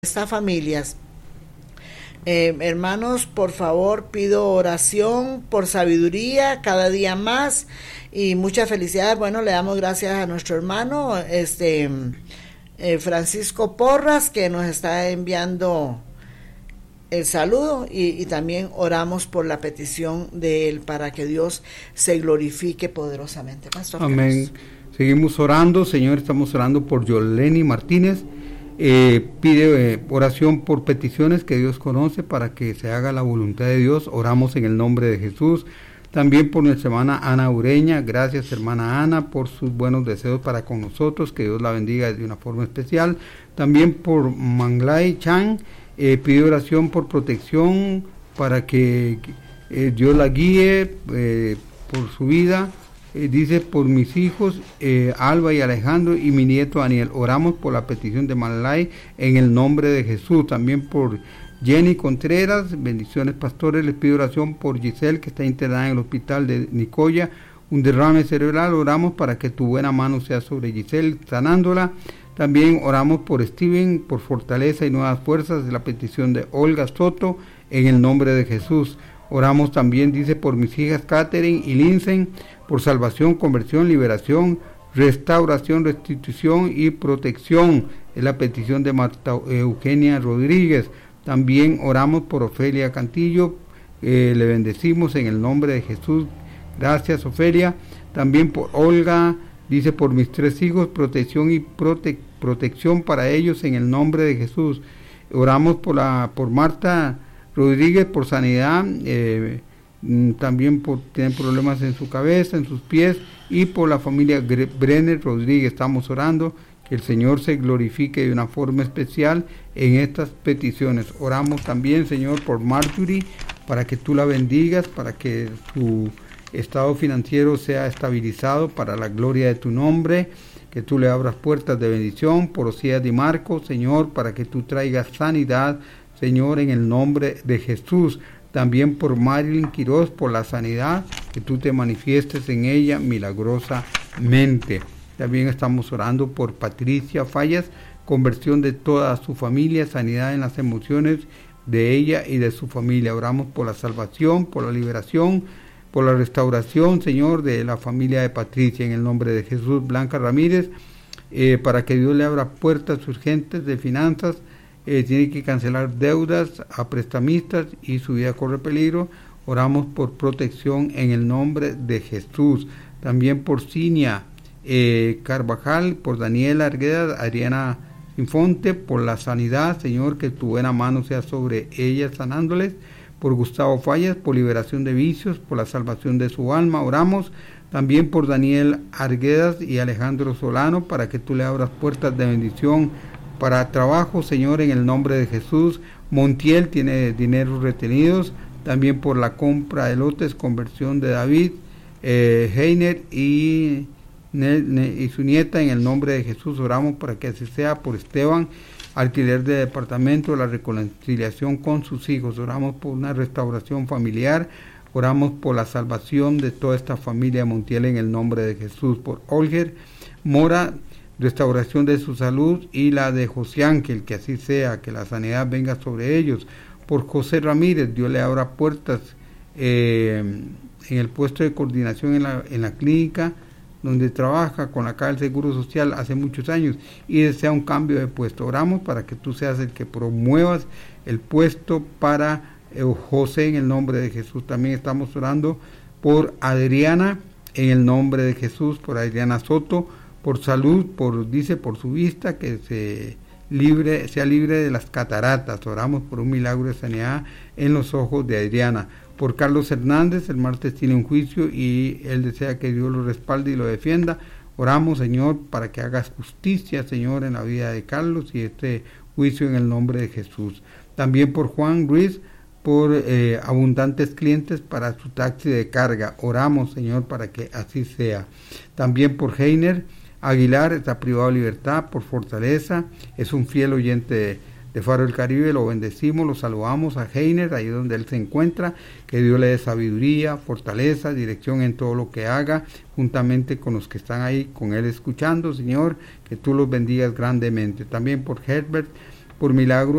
estas familias. Hermanos, por favor, pido oración por sabiduría cada día más y muchas felicidades. Bueno, le damos gracias a nuestro hermano Francisco Porras, que nos está enviando el saludo y también oramos por la petición de él para que Dios se glorifique poderosamente. Pastor Amén. Carlos. Seguimos orando, Señor, estamos orando por Yoleni Martínez. Pide oración por peticiones que Dios conoce para que se haga la voluntad de Dios. Oramos en el nombre de Jesús. También por nuestra hermana Ana Ureña. Gracias, hermana Ana, por sus buenos deseos para con nosotros. Que Dios la bendiga de una forma especial. También por Manglay Chan. Pide oración por protección para que Dios la guíe por su vida. Dice por mis hijos Alba y Alejandro y mi nieto Daniel. Oramos por la petición de Manlay en el nombre de Jesús. También por Jenny Contreras. Bendiciones, pastores. Les pido oración por Giselle, que está internada en el hospital de Nicoya, un derrame cerebral. Oramos para que tu buena mano sea sobre Giselle, sanándola. También oramos por Steven, por fortaleza y nuevas fuerzas, de la petición de Olga Soto, en el nombre de Jesús. Oramos también, dice, por mis hijas Catherine y Linsen, por salvación, conversión, liberación, restauración, restitución y protección. Es la petición de Marta Eugenia Rodríguez. También oramos por Ofelia Cantillo, le bendecimos en el nombre de Jesús. Gracias, Ofelia. También por Olga, dice, por mis 3 hijos, protección y protección para ellos en el nombre de Jesús. Oramos por Marta Rodríguez, por sanidad, también por tener problemas en su cabeza, en sus pies, y por la familia Brenner Rodríguez. Estamos orando que el Señor se glorifique de una forma especial en estas peticiones. Oramos también, Señor, por Marjorie, para que tú la bendigas, para que su estado financiero sea estabilizado para la gloria de tu nombre, que tú le abras puertas de bendición. Por Osías Di Marco, Señor, para que tú traigas sanidad, Señor, en el nombre de Jesús. También por Marilyn Quiroz, por la sanidad, que tú te manifiestes en ella milagrosamente. También estamos orando por Patricia Fallas, conversión de toda su familia, sanidad en las emociones de ella y de su familia. Oramos por la salvación, por la liberación, por la restauración, Señor, de la familia de Patricia, en el nombre de Jesús. Blanca Ramírez, para que Dios le abra puertas urgentes de finanzas. Tiene que cancelar deudas a prestamistas y su vida corre peligro. Oramos por protección en el nombre de Jesús. También por Cinia Carvajal, por Daniela Arguedas, Adriana Infonte, por la sanidad, Señor, que tu buena mano sea sobre ellas, sanándoles. Por Gustavo Fallas, por liberación de vicios, por la salvación de su alma. Oramos también por Daniel Arguedas y Alejandro Solano, para que tú le abras puertas de bendición para trabajo, Señor, en el nombre de Jesús. Montiel tiene dinero retenidos. También por la compra de lotes, conversión de David Heiner y su nieta, en el nombre de Jesús. Oramos para que así sea. Por Esteban, alquiler de departamento, la reconciliación con sus hijos. Oramos por una restauración familiar. Oramos por la salvación de toda esta familia de Montiel, en el nombre de Jesús. Por Olger Mora, restauración de su salud, y la de José Ángel, que así sea, que la sanidad venga sobre ellos. Por José Ramírez, Dios le abra puertas en el puesto de coordinación en la clínica donde trabaja con la Caja del Seguro Social hace muchos años y desea un cambio de puesto. Oramos para que tú seas el que promuevas el puesto para José, en el nombre de Jesús. También estamos orando por Adriana, en el nombre de Jesús, por Adriana Soto, por salud, dice, por su vista, que sea libre de las cataratas. Oramos por un milagro de sanidad en los ojos de Adriana. Por Carlos Hernández, el martes tiene un juicio y él desea que Dios lo respalde y lo defienda. Oramos, Señor, para que hagas justicia, Señor, en la vida de Carlos y este juicio, en el nombre de Jesús. También por Juan Ruiz, por abundantes clientes para su taxi de carga. Oramos, Señor, para que así sea. También por Heiner Aguilar, está privado de libertad. Por fortaleza, es un fiel oyente de Faro del Caribe. Lo bendecimos, lo saludamos a Heiner, ahí donde él se encuentra. Que Dios le dé sabiduría, fortaleza, dirección en todo lo que haga, juntamente con los que están ahí con él escuchando, Señor, que tú los bendigas grandemente. También por Herbert, por milagro